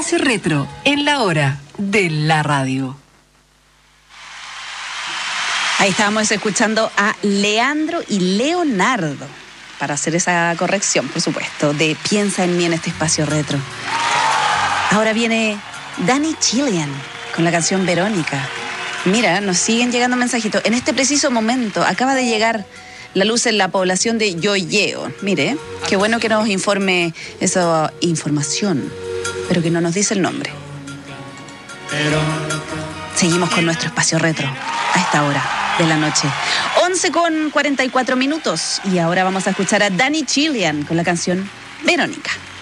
Espacio Retro en la hora de la radio. Ahí estábamos escuchando a Leandro y Leonardo, para hacer esa corrección, por supuesto, de Piensa en mí en este Espacio Retro. Ahora viene Danny Chilean con la canción Verónica. Mira, nos siguen llegando mensajitos. En este preciso momento acaba de llegar la luz en la población de Yoyeo. Mire, qué bueno que nos informe esa información, pero que no nos dice el nombre. Seguimos con nuestro Espacio Retro a esta hora de la noche. 11:44 minutos. Y ahora vamos a escuchar a Danny Chilean con la canción Verónica.